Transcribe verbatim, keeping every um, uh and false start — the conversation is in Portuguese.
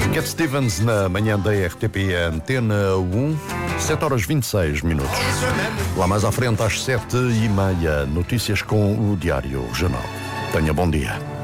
Cat Stevens na manhã da R T P Antena um, sete horas vinte e seis minutos. Lá mais à frente, às sete e meia, notícias com o Diário Jornal. Tenha bom dia.